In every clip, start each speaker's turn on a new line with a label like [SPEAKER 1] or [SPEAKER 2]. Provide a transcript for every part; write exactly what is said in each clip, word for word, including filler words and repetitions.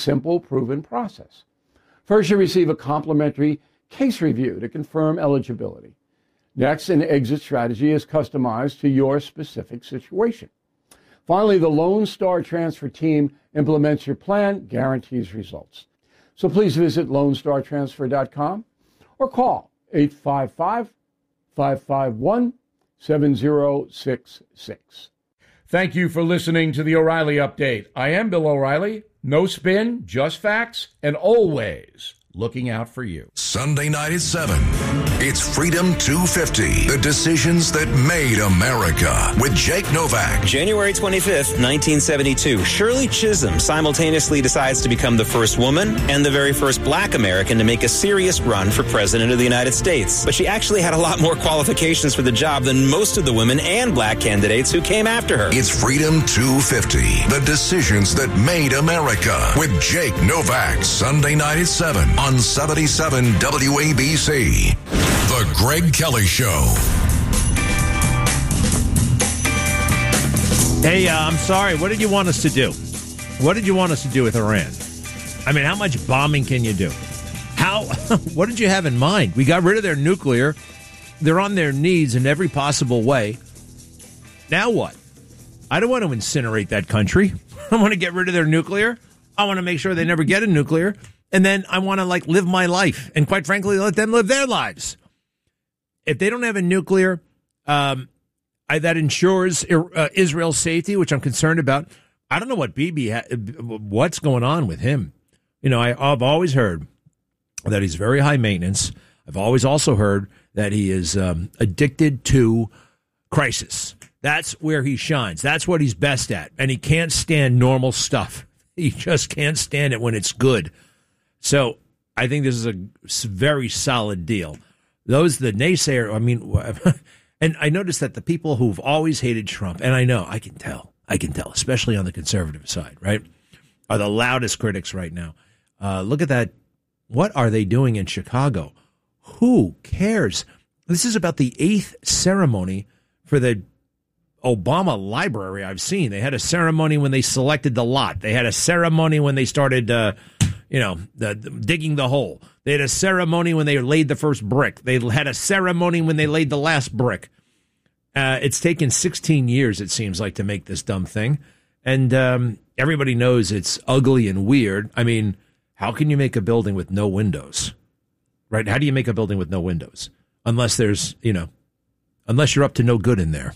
[SPEAKER 1] Simple, proven process. First, you receive a complimentary case review to confirm eligibility. Next, an exit strategy is customized to your specific situation. Finally, the Lone Star Transfer team implements your plan, guarantees results. So please visit lone star transfer dot com or call eight five five, five five one, seven zero six six. Thank you for listening to the O'Reilly Update. I am Bill O'Reilly. No spin, just facts, and always looking out for you.
[SPEAKER 2] Sunday night at seven. It's Freedom two fifty, the decisions that made America, with Jake Novak.
[SPEAKER 3] January twenty-fifth, nineteen seventy-two, Shirley Chisholm simultaneously decides to become the first woman and the very first black American to make a serious run for president of the United States. But she actually had a lot more qualifications for the job than most of the women and black candidates who came after her.
[SPEAKER 2] It's Freedom two fifty, the decisions that made America, with Jake Novak. Sunday night at seven on seventy-seven W A B C. The Greg Kelly Show.
[SPEAKER 4] Hey, uh, I'm sorry. What did you want us to do? What did you want us to do with Iran? I mean, how much bombing can you do? How? What did you have in mind? We got rid of their nuclear. They're on their knees in every possible way. Now what? I don't want to incinerate that country. I want to get rid of their nuclear. I want to make sure they never get a nuclear. And then I want to, like, live my life. And quite frankly, let them live their lives. If they don't have a nuclear, um, I, that ensures uh, Israel's safety, which I'm concerned about. I don't know what Bibi, ha- what's going on with him. You know, I, I've always heard that he's very high maintenance. I've always also heard that he is um, addicted to crisis. That's where he shines. That's what he's best at. And he can't stand normal stuff. He just can't stand it when it's good. So I think this is a very solid deal. Those, the naysayer, I mean, and I noticed that the people who've always hated Trump, and I know, I can tell, I can tell, especially on the conservative side, right, are the loudest critics right now. Uh, look at that. What are they doing in Chicago? Who cares? This is about the eighth ceremony for the Obama library I've seen. They had a ceremony when they selected the lot. They had a ceremony when they started uh, you know, the, the, digging the hole. They had a ceremony when they laid the first brick. They had a ceremony when they laid the last brick. Uh, it's taken sixteen years, it seems like, to make this dumb thing. And um, everybody knows it's ugly and weird. I mean, how can you make a building with no windows? Right? How do you make a building with no windows? Unless there's, you know, unless you're up to no good in there,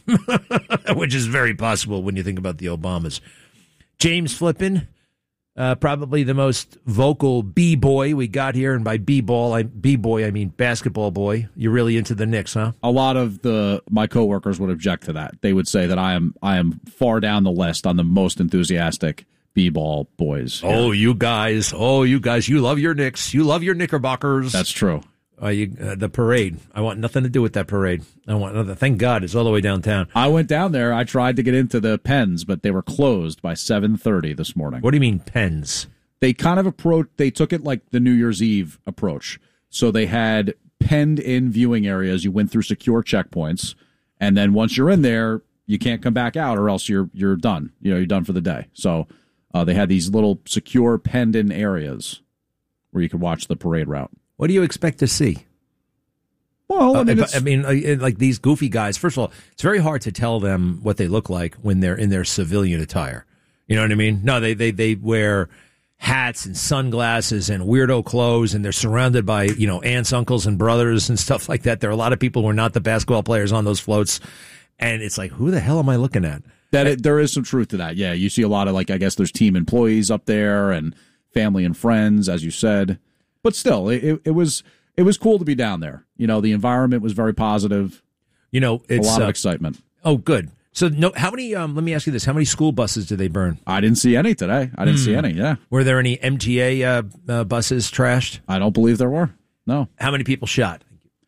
[SPEAKER 4] which is very possible when you think about the Obamas. James Flippin, Uh, probably the most vocal B-boy we got here, and by B-ball, I, B-boy, I mean basketball boy. You're really into the Knicks, huh?
[SPEAKER 5] A lot of the my coworkers would object to that. They would say that I am I am far down the list on the most enthusiastic B-ball boys.
[SPEAKER 4] Oh, yeah. You guys! Oh, you guys! You love your Knicks. You love your Knickerbockers.
[SPEAKER 5] That's true.
[SPEAKER 4] Uh, you, uh, the parade. I want nothing to do with that parade. I want nothing. Thank God it's all the way downtown.
[SPEAKER 5] I went down there. I tried to get into the Pens, but they were closed by seven thirty this morning.
[SPEAKER 4] What do you mean Pens?
[SPEAKER 5] They kind of approach. They took it like the New Year's Eve approach. So they had penned-in viewing areas. You went through secure checkpoints, and then once you're in there, you can't come back out, or else you're you're done. You know, you're done for the day. So uh, they had these little secure penned-in areas where you could watch the parade route.
[SPEAKER 4] What do you expect to see?
[SPEAKER 5] Well, I mean,
[SPEAKER 4] uh, I mean, like these goofy guys. First of all, it's very hard to tell them what they look like when they're in their civilian attire. You know what I mean? No, they they they wear hats and sunglasses and weirdo clothes, and they're surrounded by, you know, aunts, uncles, and brothers and stuff like that. There are a lot of people who are not the basketball players on those floats, and it's like, who the hell am I looking at?
[SPEAKER 5] That it, there is some truth to that. Yeah, you see a lot of, like, I guess there's team employees up there and family and friends, as you said. But still, it, it was it was cool to be down there. You know, the environment was very positive.
[SPEAKER 4] You know, it's
[SPEAKER 5] a lot of
[SPEAKER 4] uh,
[SPEAKER 5] excitement.
[SPEAKER 4] Oh, good. So, no, how many? Um, let me ask you this: how many school buses did they burn?
[SPEAKER 5] I didn't see any today. I didn't mm. see any. Yeah.
[SPEAKER 4] Were there any M T A uh, uh, buses trashed?
[SPEAKER 5] I don't believe there were. No.
[SPEAKER 4] How many people shot?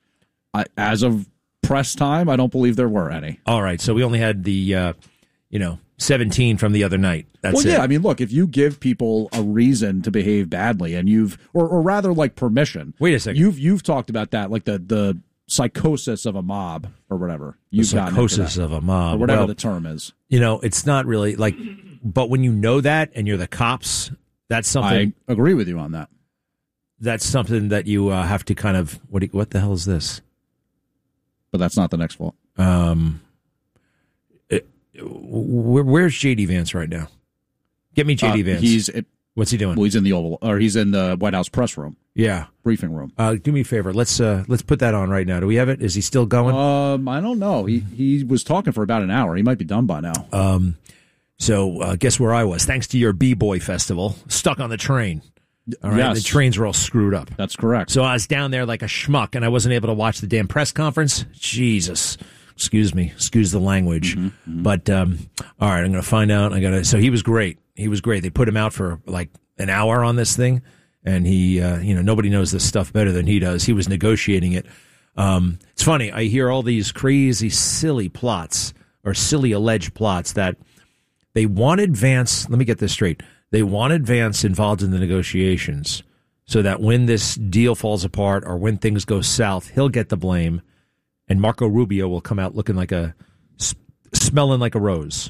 [SPEAKER 5] I, as of press time, I don't believe there were any.
[SPEAKER 4] All right, so we only had the, uh, you know, seventeen from the other night. That's
[SPEAKER 5] well, yeah.
[SPEAKER 4] it.
[SPEAKER 5] I mean, look, if you give people a reason to behave badly, and you've, or, or rather, like permission.
[SPEAKER 4] Wait a second.
[SPEAKER 5] You've you've talked about that, like the the psychosis of a mob or whatever. You've
[SPEAKER 4] the psychosis of a mob,
[SPEAKER 5] or whatever
[SPEAKER 4] well,
[SPEAKER 5] the term is.
[SPEAKER 4] You know, it's not really like, but when you know that and you're the cops, That's something.
[SPEAKER 5] I agree with you on that.
[SPEAKER 4] That's something that you uh, have to kind of what? Do you, what the hell is this?
[SPEAKER 5] But that's not the next fault.
[SPEAKER 4] Um, it, where, where's J D Vance right now? Get me J D
[SPEAKER 5] Uh,
[SPEAKER 4] Vance.
[SPEAKER 5] he's it,
[SPEAKER 4] What's he doing?
[SPEAKER 5] well, he's in the Oval, or he's in the White House press room,
[SPEAKER 4] Yeah,
[SPEAKER 5] briefing room.
[SPEAKER 4] uh, do me a favor. Let's uh, let's put that on right now. Do we have it? Is he still going?
[SPEAKER 5] Um, I don't know. He he was talking for about an hour. He might be done by now.
[SPEAKER 4] Um, so uh, guess where I was? Thanks to your B-Boy Festival, stuck on the train. All right,
[SPEAKER 5] Yes.
[SPEAKER 4] the trains were all screwed up.
[SPEAKER 5] That's correct.
[SPEAKER 4] So I was down there like a schmuck, and I wasn't able to watch the damn press conference. Jesus, excuse me, excuse the language.
[SPEAKER 5] Mm-hmm, mm-hmm.
[SPEAKER 4] But um, all right, I'm going to find out. I got to. So he was great. He was great. They put him out for like an hour on this thing, and he, uh, you know, nobody knows this stuff better than he does. He was negotiating it. Um, it's funny. I hear all these crazy, silly plots or silly alleged plots that they wanted Vance. Let me get this straight. They wanted Vance involved in the negotiations so that when this deal falls apart or when things go south, he'll get the blame, and Marco Rubio will come out looking like a, smelling like a rose.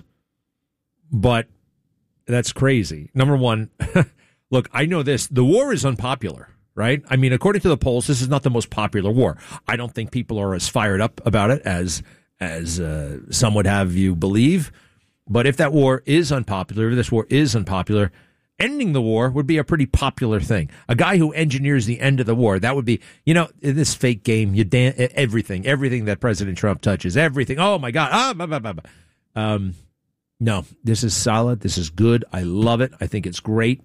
[SPEAKER 4] But that's crazy. Number one, look, I know this. The war is unpopular, right? I mean, according to the polls, this is not the most popular war. I don't think people are as fired up about it as, as uh, some would have you believe. But if that war is unpopular, if this war is unpopular, ending the war would be a pretty popular thing. A guy who engineers the end of the war, that would be, you know, in this fake game, you dan- everything, everything that President Trump touches, everything. Oh, my God. Ah, blah, blah, blah, blah. Um, no, this is solid. This is good. I love it. I think it's great.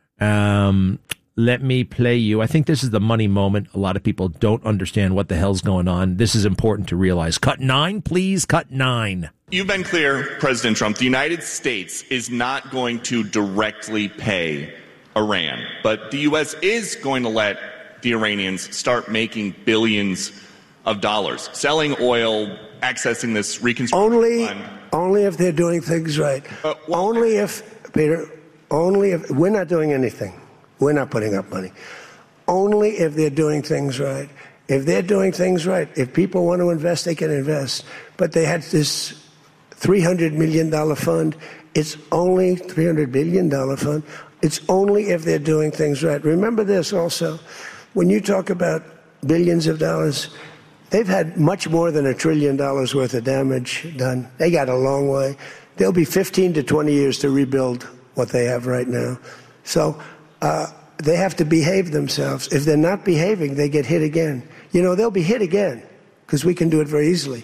[SPEAKER 4] Um, let me play you. I think this is the money moment. A lot of people don't understand what the hell's going on. This is important to realize. Cut nine, please. Cut nine.
[SPEAKER 6] You've been clear, President Trump, the United States is not going to directly pay Iran, but the U S is going to let the Iranians start making billions of dollars, selling oil, accessing this reconstruction
[SPEAKER 7] only,
[SPEAKER 6] fund.
[SPEAKER 7] Only if they're doing things right.
[SPEAKER 6] Uh, well,
[SPEAKER 7] only if, Peter, only if, we're not doing anything. We're not putting up money. Only if they're doing things right. If they're doing things right, if people want to invest, they can invest. But they had this three hundred million dollars fund. It's only three hundred billion dollars fund. It's only if they're doing things right. Remember this also. When you talk about billions of dollars, they've had much more than a trillion dollars worth of damage done. They got a long way. There'll be fifteen to twenty years to rebuild what they have right now. So uh, they have to behave themselves. If they're not behaving, they get hit again. You know, they'll be hit again because we can do it very easily.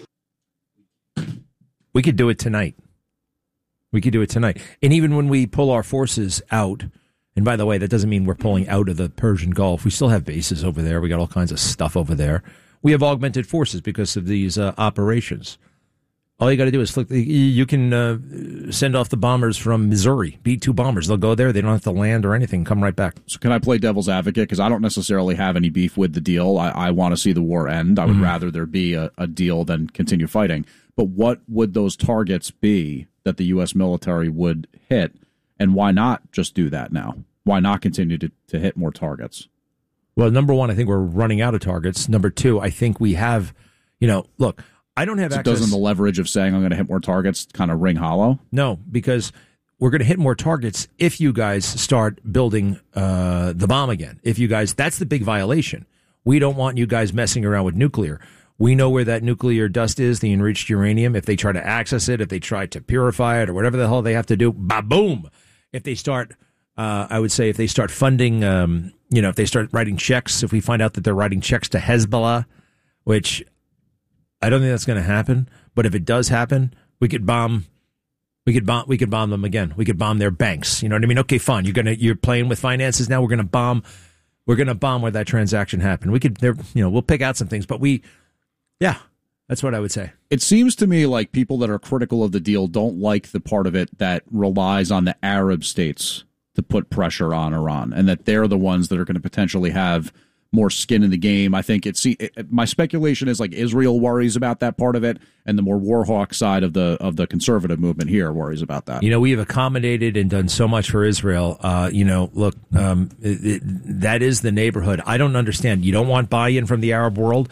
[SPEAKER 4] We could do it tonight. We could do it tonight. And even when we pull our forces out, and by the way, that doesn't mean we're pulling out of the Persian Gulf. We still have bases over there. We got all kinds of stuff over there. We have augmented forces because of these uh, operations. All you got to do is flick. The, you can uh, send off the bombers from Missouri, B two bombers. They'll go there. They don't have to land or anything. Come right back.
[SPEAKER 5] So can I play devil's advocate? Because I don't necessarily have any beef with the deal. I, I want to see the war end. I would mm-hmm. rather there be a, a deal than continue fighting. But what would those targets be that the U S military would hit, and why not just do that now? Why not continue to, to hit more targets?
[SPEAKER 4] Well, number one, I think we're running out of targets. Number two, I think we have, you know, look, I don't have
[SPEAKER 5] so
[SPEAKER 4] access.
[SPEAKER 5] Doesn't the leverage of saying I'm going to hit more targets kind of ring hollow?
[SPEAKER 4] No, because we're going to hit more targets if you guys start building uh, the bomb again. If you guys, that's the big violation. We don't want you guys messing around with nuclear. We know where that nuclear dust is, the enriched uranium. If they try to access it, if they try to purify it or whatever the hell they have to do, ba-boom. If they start, uh, I would say if they start funding, um, you know, if they start writing checks, if we find out that they're writing checks to Hezbollah, which I don't think that's going to happen. But if it does happen, we could bomb, we could bomb, we could bomb them again. We could bomb their banks. You know what I mean? Okay, fine. You're gonna, you're playing with finances now. We're going to bomb, we're going to bomb where that transaction happened. We could, there, you know, we'll pick out some things, but we, yeah, that's what I would say.
[SPEAKER 5] It seems to me like people that are critical of the deal don't like the part of it that relies on the Arab states to put pressure on Iran, and that they're the ones that are going to potentially have more skin in the game. I think it's it, my speculation is like Israel worries about that part of it, and the more warhawk side of the of the conservative movement here worries about that.
[SPEAKER 4] You know, we have accommodated and done so much for Israel. Uh, you know, look, um, it, it, that is the neighborhood. I don't understand. You don't want buy-in from the Arab world.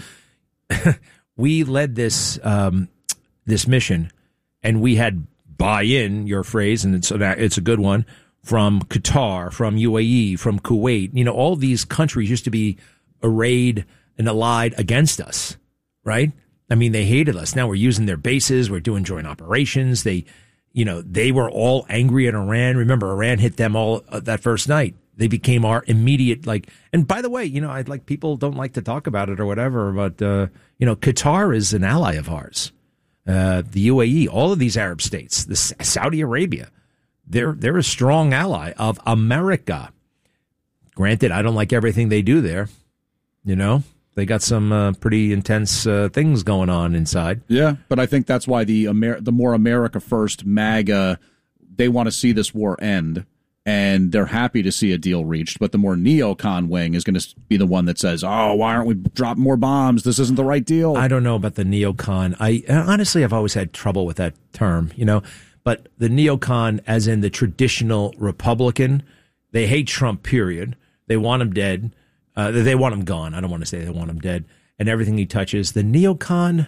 [SPEAKER 4] We led this um, this mission, and we had buy-in, your phrase, and it's, it's a good one, from Qatar, from U A E, from Kuwait. You know, all these countries used to be arrayed and allied against us, right? I mean, they hated us. Now we're using their bases. We're doing joint operations. They, you know, they were all angry at Iran. Remember, Iran hit them all uh, that first night. They became our immediate, like, and by the way, you know, I'd like, people don't like to talk about it or whatever, but, uh, you know, Qatar is an ally of ours. Uh, the U A E, all of these Arab states, the Saudi Arabia, they're, they're a strong ally of America. Granted, I don't like everything they do there. You know, they got some uh, pretty intense uh, things going on inside.
[SPEAKER 5] Yeah, but I think that's why the Amer- the more America first MAGA, they want to see this war end. And they're happy to see a deal reached, but the more neocon wing is going to be the one that says, "Oh, why aren't we dropping more bombs? This isn't the right deal."
[SPEAKER 4] I don't know about the neocon. I honestly, I've always had trouble with that term, you know. But the neocon, as in the traditional Republican, they hate Trump. Period. They want him dead. Uh, they want him gone. I don't want to say they want him dead. And everything he touches, the neocon.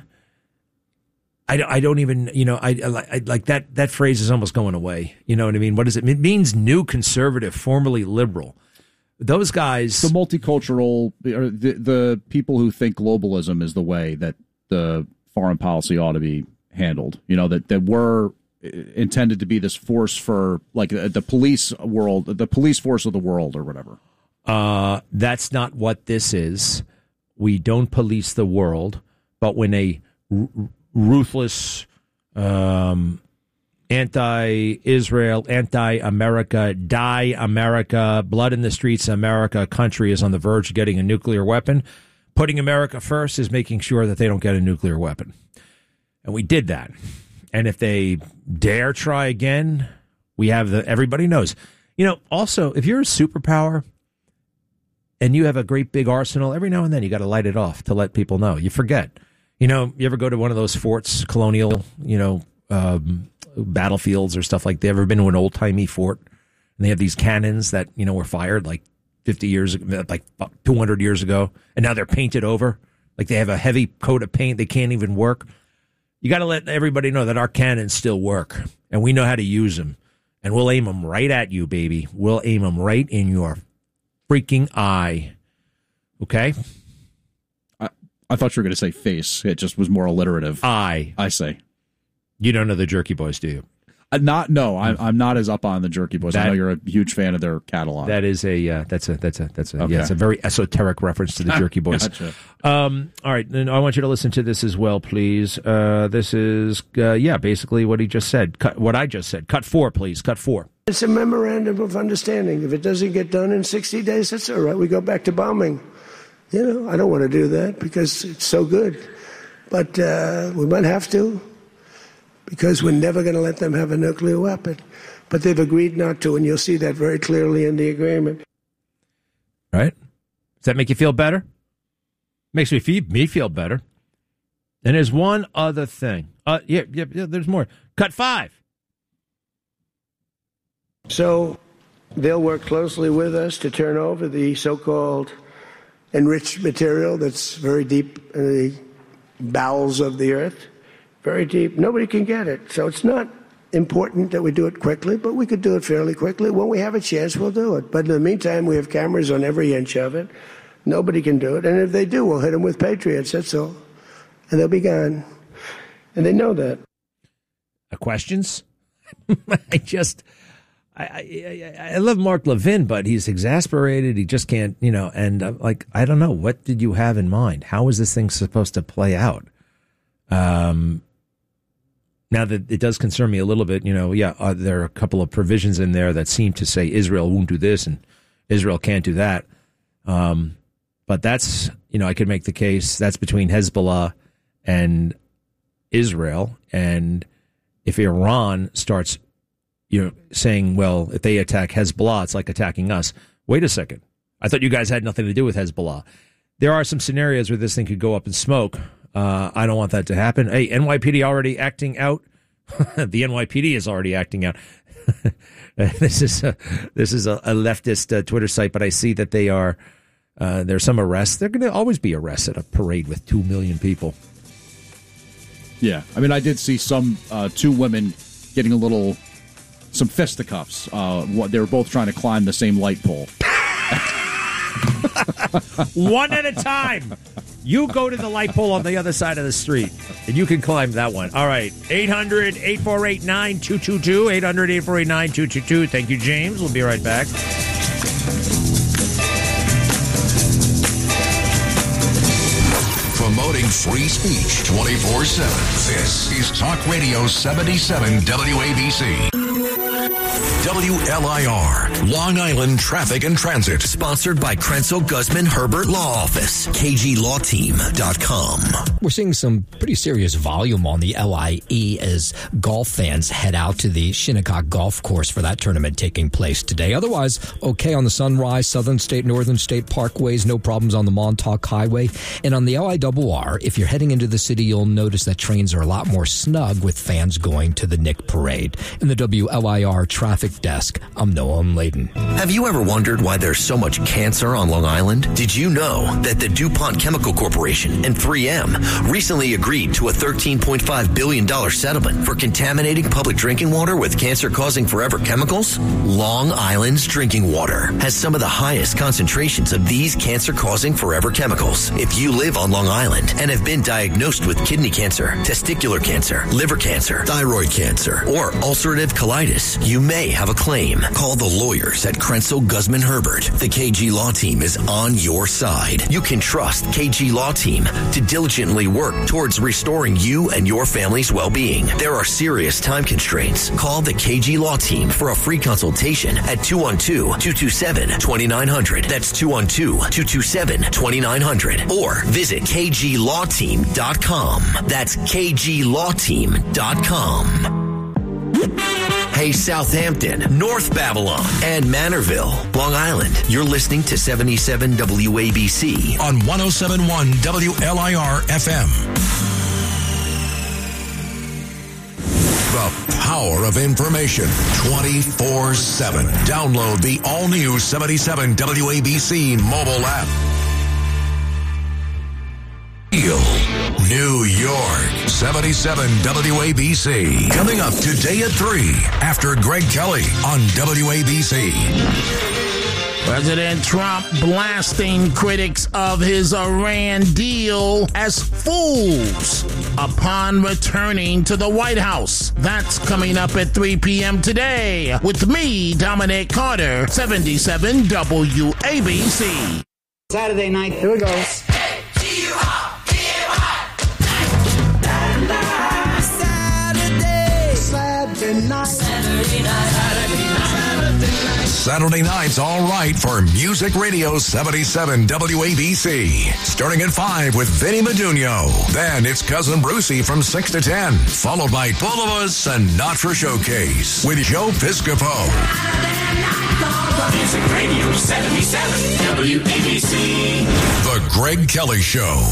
[SPEAKER 4] I don't, I don't even, you know, I, I, I like that, that phrase is almost going away. You know what I mean? What does it mean? It means new conservative, formerly liberal. Those guys.
[SPEAKER 5] The multicultural, or the, the people who think globalism is the way that the foreign policy ought to be handled. You know, that, that we're intended to be this force for, like, the police world, the police force of the world or whatever.
[SPEAKER 4] Uh, that's not what this is. We don't police the world, but when a r- ruthless, um, anti-Israel, anti-America, die America, blood in the streets America country is on the verge of getting a nuclear weapon, putting America first is making sure that they don't get a nuclear weapon. And we did that. And if they dare try again, we have the, everybody knows. You know, also, if you're a superpower and you have a great big arsenal, every now and then you got to light it off to let people know. You forget. You know, you ever go to one of those forts, colonial, you know, um, battlefields or stuff like that? Ever been to an old-timey fort? And they have these cannons that, you know, were fired like fifty years ago, like two hundred years ago, and now they're painted over. Like they have a heavy coat of paint. They can't even work. You got to let everybody know that our cannons still work, and we know how to use them. And we'll aim them right at you, baby. We'll aim them right in your freaking eye. Okay?
[SPEAKER 5] I thought you were going to say face. It just was more alliterative.
[SPEAKER 4] I.
[SPEAKER 5] I say.
[SPEAKER 4] You don't know the Jerky Boys, do you?
[SPEAKER 5] Uh, not no. I'm, I'm not as up on the Jerky Boys. That, I know you're a huge fan of their catalog.
[SPEAKER 4] That is a uh, that's a that's a that's a
[SPEAKER 5] okay.
[SPEAKER 4] yeah. It's a very esoteric reference to the Jerky Boys.
[SPEAKER 5] Gotcha.
[SPEAKER 4] Um, all right, and I want you to listen to this as well, please. Uh, this is uh, yeah, basically what he just said. Cut what I just said. Cut four, please. Cut four.
[SPEAKER 7] It's a memorandum of understanding. If it doesn't get done in sixty days, that's all right. We go back to bombing. You know, I don't want to do that because it's so good. But uh, we might have to because we're never going to let them have a nuclear weapon. But they've agreed not to, and you'll see that very clearly in the agreement.
[SPEAKER 4] Right? Does that make you feel better? Makes me feel, me feel better. And there's one other thing. Uh, yeah, yeah, yeah, there's more. Cut five.
[SPEAKER 7] So they'll work closely with us to turn over the so-called enriched material that's very deep in the bowels of the earth, very deep. Nobody can get it. So it's not important that we do it quickly, but we could do it fairly quickly. When we have a chance, we'll do it. But in the meantime, we have cameras on every inch of it. Nobody can do it. And if they do, we'll hit them with Patriots, that's all. And they'll be gone. And they know that.
[SPEAKER 4] Uh, questions? I just... I, I I love Mark Levin, but he's exasperated. He just can't, you know, and uh, like, I don't know. What did you have in mind? How is this thing supposed to play out? Um, now that it does concern me a little bit, you know, yeah, uh, there are a couple of provisions in there that seem to say Israel won't do this and Israel can't do that. Um, but that's, you know, I could make the case that's between Hezbollah and Israel. And if Iran starts you know, saying, well, if they attack Hezbollah, it's like attacking us. Wait a second. I thought you guys had nothing to do with Hezbollah. There are some scenarios where this thing could go up in smoke. Uh, I don't want that to happen. Hey, N Y P D already acting out. The N Y P D is already acting out. This is a, this is a, a leftist uh, Twitter site, but I see that they are, uh, there's some arrests. They're going to always be arrests at a parade with two million people.
[SPEAKER 5] Yeah. I mean, I did see some, uh, two women getting a little some fisticuffs. Uh, what, they were both trying to climb the same light pole.
[SPEAKER 4] One at a time. You go to the light pole on the other side of the street, and you can climb that one. All right, eight hundred, eight four eight, nine two two two, eight hundred, eight four eight, nine two two two. Thank you, James. We'll be right back.
[SPEAKER 2] Promoting free speech twenty-four seven. This is Talk Radio seventy-seven W A B C. W L I R, Long Island Traffic and Transit.
[SPEAKER 8] Sponsored by Krenzel Guzman Herbert Law Office, K G Law Team dot com.
[SPEAKER 9] We're seeing some pretty serious volume on the L I E as golf fans head out to the Shinnecock Golf Course for that tournament taking place today. Otherwise, okay on the Sunrise, Southern State, Northern State Parkways, no problems on the Montauk Highway. And on the L I R R, if you're heading into the city, you'll notice that trains are a lot more snug with fans going to the Nick Parade. In the W L I R Traffic Desk, I'm Noam Layden.
[SPEAKER 8] Have you ever wondered why there's so much cancer on Long Island? Did you know that the DuPont Chemical Corporation and three M recently agreed to a thirteen point five billion dollars settlement for contaminating public drinking water with cancer-causing forever chemicals? Long Island's drinking water has some of the highest concentrations of these cancer-causing forever chemicals. If you live on Long Island and have been diagnosed with kidney cancer, testicular cancer, liver cancer, thyroid cancer, or ulcerative colitis, you may have a claim. Call the lawyers at Krenzel Guzman Herbert. The K G Law Team is on your side. You can trust K G Law Team to diligently work towards restoring you and your family's well-being. There are serious time constraints. Call the K G Law Team for a free consultation at two one two, two two seven, two nine zero zero. That's two one two, two two seven, two nine zero zero. Or visit K G Law Team dot com. That's K G Law Team dot com. Hey, Southampton, North Babylon, and Manorville, Long Island. You're listening to seventy-seven W A B C
[SPEAKER 2] on one oh seven point one W L I R F M. The power of information twenty-four seven. Download the all-new seventy-seven W A B C mobile app. New York, seventy-seven W A B C. Coming up today at three after Greg Kelly on W A B C.
[SPEAKER 10] President Trump blasting critics of his Iran deal as fools upon returning to the White House. That's coming up at three p.m. today with me, Dominic Carter, seventy-seven W A B C.
[SPEAKER 11] Saturday night, here it goes.
[SPEAKER 2] Saturday night. Saturday night. Saturday night's all right for Music Radio seventy-seven W A B C. Starting at five with Vinny Medugno. Then it's Cousin Brucey from six to ten. Followed by Full of Us and Not for Showcase with Joe Piscopo.
[SPEAKER 12] Music Radio seventy-seven W A B C.
[SPEAKER 2] The Greg Kelly Show.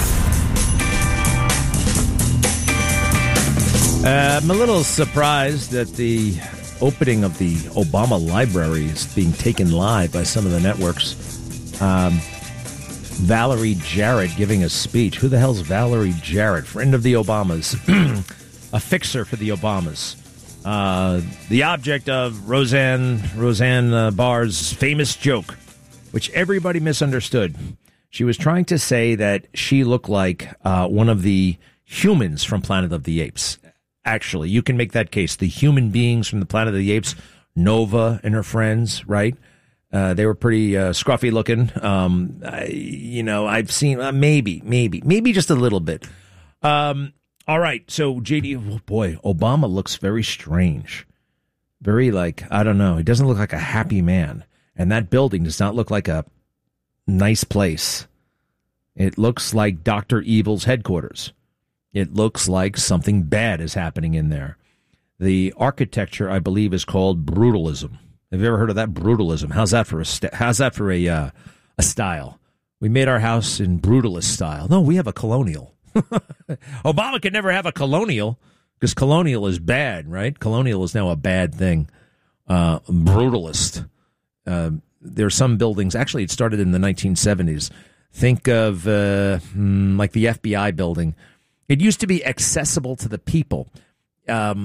[SPEAKER 4] Uh, I'm a little surprised that the opening of the Obama Library is being taken live by some of the networks. Um, Valerie Jarrett giving a speech. Who the hell's Valerie Jarrett? Friend of the Obamas. A fixer for the Obamas. Uh, the object of Roseanne, Roseanne uh, Barr's famous joke, which everybody misunderstood. She was trying to say that she looked like uh, one of the humans from Planet of the Apes. Actually, you can make that case. The human beings from the Planet of the Apes, Nova and her friends, right? Uh, they were pretty uh, scruffy looking. Um, I, you know, I've seen uh, maybe, maybe, maybe just a little bit. Um, all right. So, J D, oh boy, Obama looks very strange. Very like, I don't know. He doesn't look like a happy man. And that building does not look like a nice place. It looks like Doctor Evil's headquarters. It looks like something bad is happening in there. The architecture, I believe, is called brutalism. Have you ever heard of that? Brutalism. How's that for a st- how's that for a uh, a style? We made our house in brutalist style. No, we have a colonial. Obama could never have a colonial because colonial is bad, right? Colonial is now a bad thing. Uh, brutalist. Uh, there are some buildings. Actually, it started in the nineteen seventies. Think of uh, like the F B I building. It used to be accessible to the people. Um,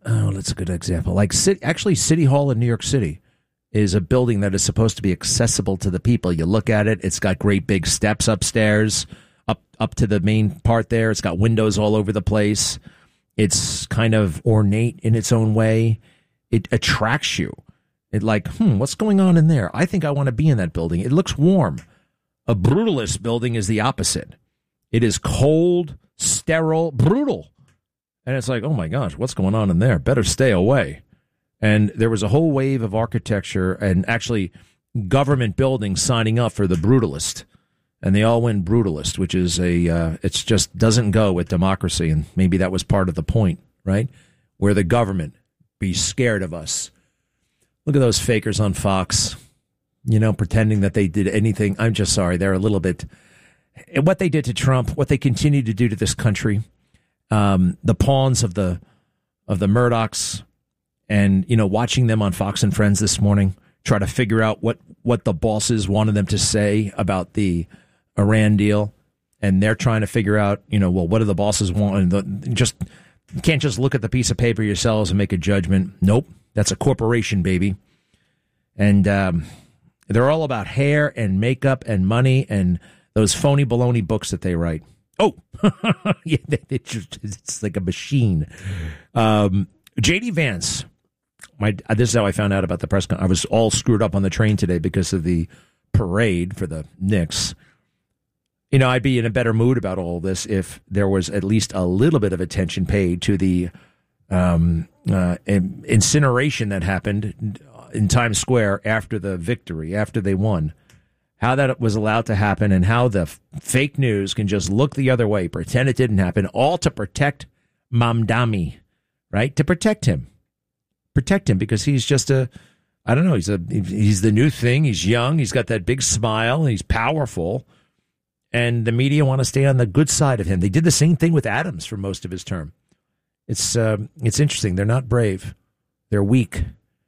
[SPEAKER 4] oh, that's a good example. Like, city, actually, City Hall in New York City is a building that is supposed to be accessible to the people. You look at it, it's got great big steps upstairs, up up to the main part there. It's got windows all over the place. It's kind of ornate in its own way. It attracts you. It like, hmm, what's going on in there? I think I want to be in that building. It looks warm. A brutalist building is the opposite. It is cold, sterile, brutal. And it's like, oh my gosh, what's going on in there? Better stay away. And there was a whole wave of architecture and actually government buildings signing up for the brutalist. And they all went brutalist, which is a, uh, it's just doesn't go with democracy. And maybe that was part of the point, right? Where the government be scared of us. Look at those fakers on Fox, you know, pretending that they did anything. I'm just sorry. They're a little bit, what they did to Trump, what they continue to do to this country, um, the pawns of the, of the Murdochs, and, you know, watching them on Fox and Friends this morning, try to figure out what, what the bosses wanted them to say about the Iran deal. And they're trying to figure out, you know, well, what do the bosses want? And the, just, you can't just look at the piece of paper yourselves and make a judgment. Nope. That's a corporation, baby. And um, they're all about hair and makeup and money and those phony baloney books that they write. Oh, yeah, they just, it's like a machine. Um, J D Vance. My, this is how I found out about the press conference. I was all screwed up on the train today because of the parade for the Knicks. You know, I'd be in a better mood about all this if there was at least a little bit of attention paid to the um, uh, incineration that happened in Times Square after the victory, after they won. How that was allowed to happen and how the f- fake news can just look the other way, pretend it didn't happen, all to protect Mamdani, right? To protect him. Protect him because he's just a, I don't know, he's a he's the new thing. He's young. He's got that big smile. And he's powerful. And the media want to stay on the good side of him. They did the same thing with Adams for most of his term. It's uh, it's interesting. They're not brave. They're weak.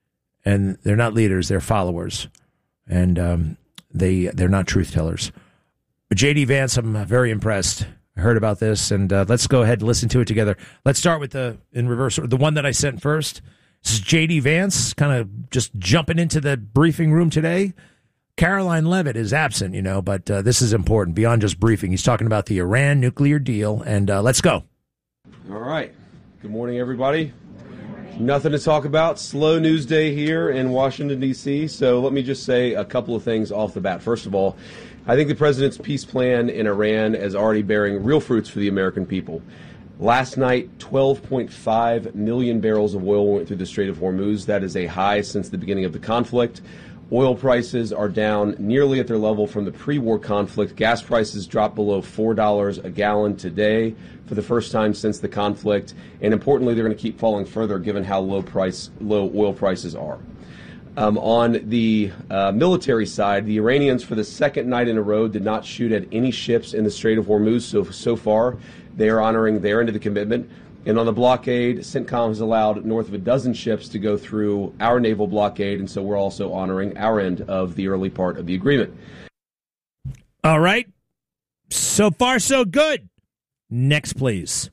[SPEAKER 4] And they're not leaders. They're followers. And um, they, they're not truth tellers. But J D Vance, I'm very impressed. I heard about this. And uh, let's go ahead and listen to it together. Let's start with the, in reverse, the one that I sent first. This is J D Vance kind of just jumping into the briefing room today. Caroline Leavitt is absent, you know, but uh, this is important beyond just briefing. He's talking about the Iran nuclear deal, and uh, let's go.
[SPEAKER 13] All right. Good morning, everybody. Nothing to talk about. Slow news day here in Washington, D C, so let me just say a couple of things off the bat. First of all, I think the president's peace plan in Iran is already bearing real fruits for the American people. Last night, twelve point five million barrels of oil went through the Strait of Hormuz. That is a high since the beginning of the conflict. Oil prices are down nearly at their level from the pre-war conflict. Gas prices dropped below four dollars a gallon today for the first time since the conflict. And importantly, they're going to keep falling further given how low price, low oil prices are. Um, on the uh, military side, the Iranians, for the second night in a row, did not shoot at any ships in the Strait of Hormuz so, so far. They are honoring their end of the commitment. And on the blockade, CENTCOM has allowed north of a dozen ships to go through our naval blockade, and so we're also honoring our end of the early part of the agreement.
[SPEAKER 4] All right. So far, so good. Next, please.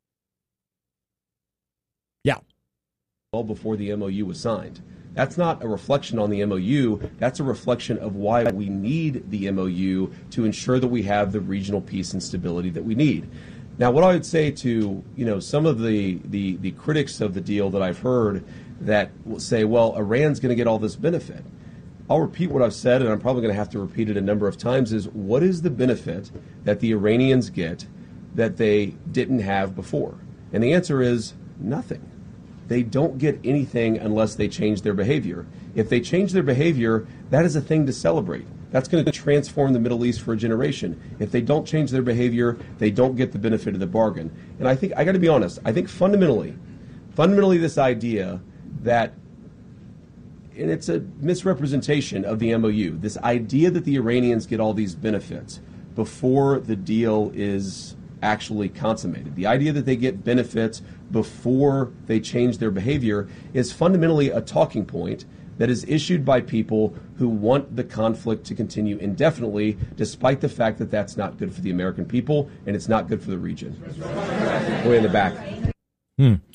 [SPEAKER 4] Yeah.
[SPEAKER 13] Well, before the M O U was signed. That's not a reflection on the M O U. That's a reflection of why we need the M O U to ensure that we have the regional peace and stability that we need. Now, what I would say to, you know, some of the, the, the critics of the deal that I've heard that will say, well, Iran's going to get all this benefit. I'll repeat what I've said, and I'm probably going to have to repeat it a number of times, is what is the benefit that the Iranians get that they didn't have before? And the answer is nothing. They don't get anything unless they change their behavior. If they change their behavior, that is a thing to celebrate. That's going to transform the Middle East for a generation. If they don't change their behavior, they don't get the benefit of the bargain. And I think, I got to be honest, I think fundamentally, fundamentally this idea that, and it's a misrepresentation of the M O U, this idea that the Iranians get all these benefits before the deal is actually consummated. The idea that they get benefits before they change their behavior is fundamentally a talking point that is issued by people who want the conflict to continue indefinitely, despite the fact that that's not good for the American people and it's not good for the region. Way in the back.
[SPEAKER 4] Hmm.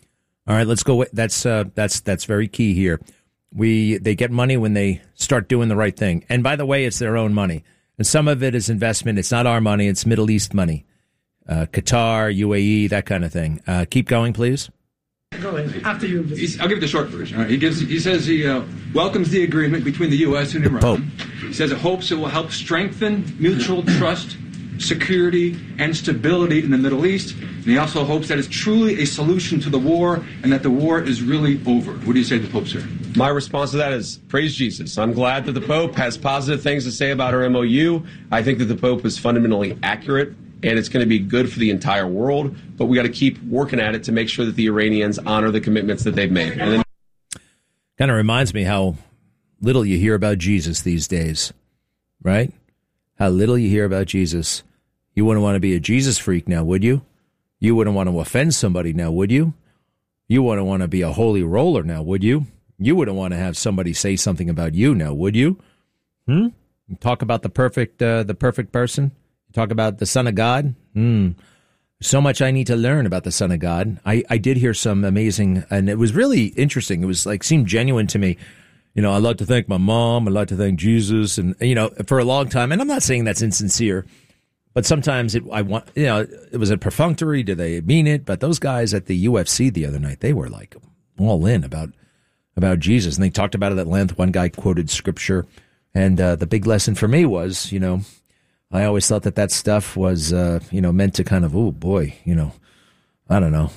[SPEAKER 4] All right, let's go. That's uh, that's that's very key here. We they get money when they start doing the right thing. And by the way, it's their own money. And some of it is investment. It's not our money. It's Middle East money. Uh, Qatar, U A E, that kind of thing. Uh, keep going, please.
[SPEAKER 14] Go ahead. After you. He's, I'll give the short version. All right. He gives. He says he uh, welcomes the agreement between the U S and Iran.
[SPEAKER 4] Pope.
[SPEAKER 14] He says it hopes it will help strengthen mutual trust, security, and stability in the Middle East. And he also hopes that it's truly a solution to the war and that the war is really over. What do you say to the Pope, sir?
[SPEAKER 13] My response to that is praise Jesus. I'm glad that the Pope has positive things to say about our M O U. I think that the Pope is fundamentally accurate, and it's going to be good for the entire world. But we got to keep working at it to make sure that the Iranians honor the commitments that they've made. And then-
[SPEAKER 4] kind of reminds me how little you hear about Jesus these days, right? How little you hear about Jesus. You wouldn't want to be a Jesus freak now, would you? You wouldn't want to offend somebody now, would you? You wouldn't want to be a holy roller now, would you? You wouldn't want to have somebody say something about you now, would you? Hmm? You talk about the perfect, uh, the perfect person. You talk about the Son of God. Hmm. So much I need to learn about the Son of God. I, I did hear some amazing, and it was really interesting. It was like seemed genuine to me. You know, I'd like to thank my mom. I'd like to thank Jesus, and you know, for a long time. And I'm not saying that's insincere. But sometimes it, I want, you know, it was a perfunctory. Do they mean it? But those guys at the U F C the other night, they were like all in about about Jesus, and they talked about it at length. One guy quoted scripture, and uh, the big lesson for me was, you know, I always thought that that stuff was, uh, you know, meant to kind of, oh boy, you know, I don't know,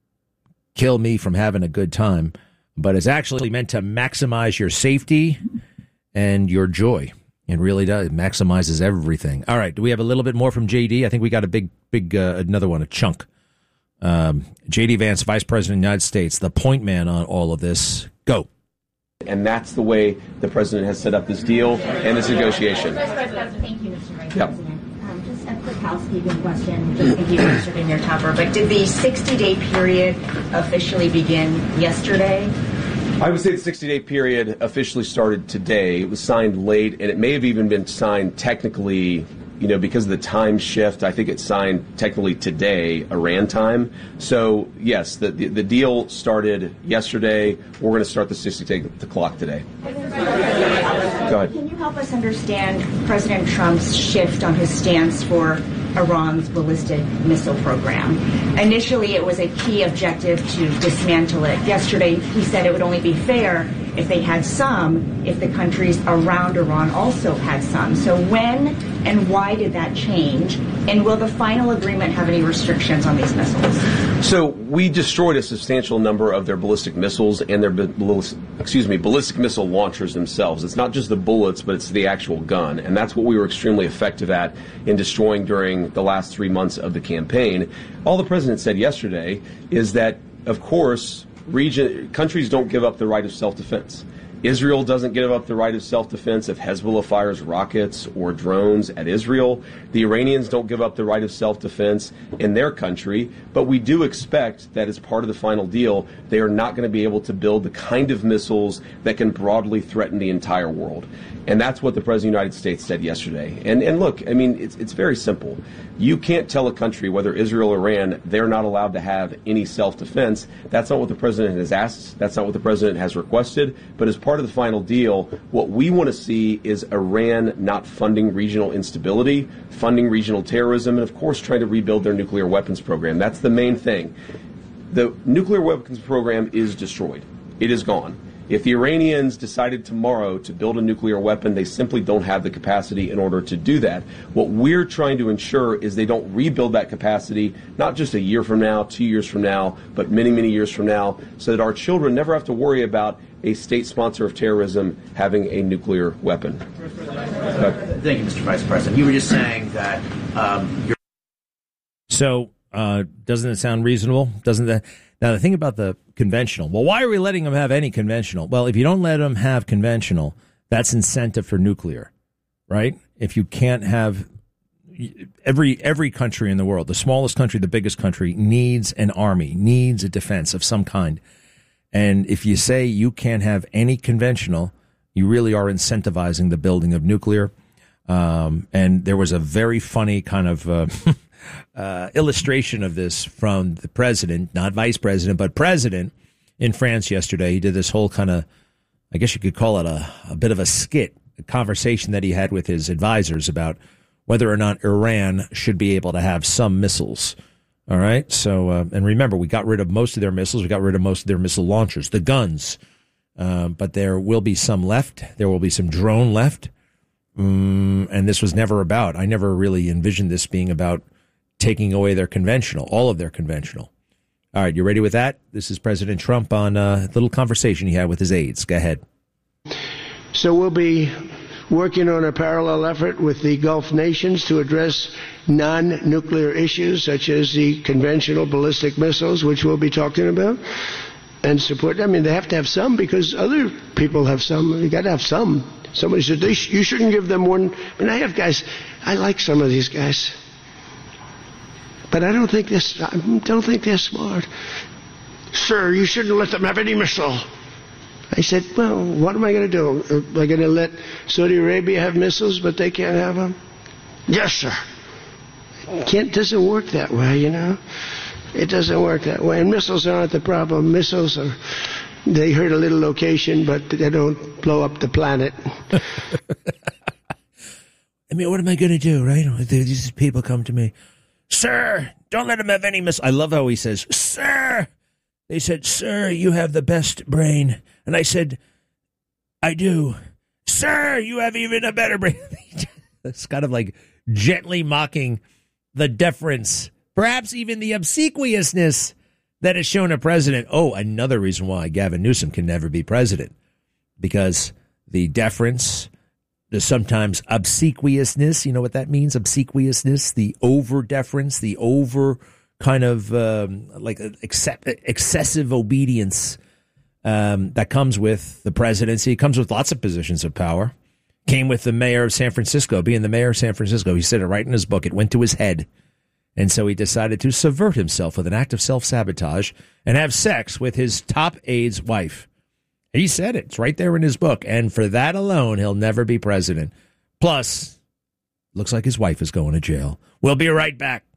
[SPEAKER 4] kill me from having a good time, but it's actually meant to maximize your safety and your joy. It really does. It maximizes everything. All right. Do we have a little bit more from J D? I think we got a big, big, uh, another one, a chunk. Um, J D Vance, Vice President of the United States, the point man on all of this. Go.
[SPEAKER 13] And that's the way the president has set up this deal and this negotiation.
[SPEAKER 15] Thank you, Mister Vice
[SPEAKER 13] Yep.
[SPEAKER 15] President. Um, just a quick housekeeping question. Just think you answered in your topper, but did the sixty-day period officially begin yesterday?
[SPEAKER 13] I would say the sixty-day period officially started today. It was signed late, and it may have even been signed technically, you know, because of the time shift. I think it's signed technically today, Iran time. So, yes, the the, the deal started yesterday. We're going to start the sixty-day clock today. Go ahead.
[SPEAKER 15] Can you help us understand President Trump's shift on his stance for Iran's ballistic missile program? Initially, it was a key objective to dismantle it. Yesterday, he said it would only be fair if they had some, if the countries around Iran also had some. So when and why did that change? And will the final agreement have any restrictions on these missiles?
[SPEAKER 13] So we destroyed a substantial number of their ballistic missiles and their ballistic, excuse me, ballistic missile launchers themselves. It's not just the bullets, but it's the actual gun. And that's what we were extremely effective at in destroying during the last three months of the campaign. All the president said yesterday is that, of course, region countries don't give up the right of self-defense. Israel doesn't give up the right of self-defense if Hezbollah fires rockets or drones at Israel. The Iranians don't give up the right of self-defense in their country. But we do expect that as part of the final deal, they are not going to be able to build the kind of missiles that can broadly threaten the entire world. And that's what the President of the United States said yesterday. And and look, I mean, it's it's very simple. You can't tell a country, whether Israel or Iran, they're not allowed to have any self-defense. That's not what the President has asked. That's not what the President has requested. But as part of the final deal, what we want to see is Iran not funding regional instability, funding regional terrorism, and of course trying to rebuild their nuclear weapons program. That's the main thing. The nuclear weapons program is destroyed. It is gone. If the Iranians decided tomorrow to build a nuclear weapon, they simply don't have the capacity in order to do that. What we're trying to ensure is they don't rebuild that capacity, not just a year from now, two years from now, but many, many years from now, so that our children never have to worry about a state sponsor of terrorism having a nuclear weapon.
[SPEAKER 16] Thank you, Mister Vice President. You were just saying that um, you're...
[SPEAKER 4] So, uh, doesn't it sound reasonable? Doesn't that... Now, the thing about the conventional, well, why are we letting them have any conventional? Well, if you don't let them have conventional, that's incentive for nuclear, right? If you can't have every every country in the world, the smallest country, the biggest country, needs an army, needs a defense of some kind. And if you say you can't have any conventional, you really are incentivizing the building of nuclear. Um, and there was a very funny kind of uh, uh, illustration of this from the president, not vice president, but president in France yesterday. He did this whole kind of, I guess you could call it a, a bit of a skit, a conversation that he had with his advisors about whether or not Iran should be able to have some missiles. All right. So, uh, and remember, we got rid of most of their missiles. We got rid of most of their missile launchers, the guns. Uh, but there will be some left. There will be some drone left. Mm, and this was never about, I never really envisioned this being about taking away their conventional, all of their conventional. All right, you ready with that? This is President Trump on a little conversation he had with his aides. Go ahead.
[SPEAKER 7] So we'll be working on a parallel effort with the Gulf nations to address non-nuclear issues such as the conventional ballistic missiles, which we'll be talking about, and support. I mean, they have to have some because other people have some. You got to have some. Somebody said, they sh- you shouldn't give them one. I mean, I have guys, I like some of these guys. But I don't think they're, I don't think they're smart. Sir, you shouldn't let them have any missile. I said, well, what am I going to do? Am I going to let Saudi Arabia have missiles, but they can't have them? Yes, sir. Can't, doesn't work that way, you know. It doesn't work that way. And missiles aren't the problem. Missiles are, they hurt a little location, but they don't blow up the planet.
[SPEAKER 4] I mean, what am I going to do, right? These people come to me, sir, don't let them have any missiles. I love how he says, sir. They said, sir, you have the best brain. And I said, I do. Sir, you have even a better brain. It's kind of like gently mocking the deference, perhaps even the obsequiousness that is shown a president. Oh, another reason why Gavin Newsom can never be president, because the deference, the sometimes obsequiousness, you know what that means? Obsequiousness, the over deference, the over kind of um, like accept, excessive obedience um, that comes with the presidency. It comes with lots of positions of power. Came with the mayor of San Francisco, being the mayor of San Francisco. He said it right in his book. It went to his head. And so he decided to subvert himself with an act of self-sabotage and have sex with his top aide's wife. He said it. It's right there in his book. And for that alone, he'll never be president. Plus, looks like his wife is going to jail. We'll be right back.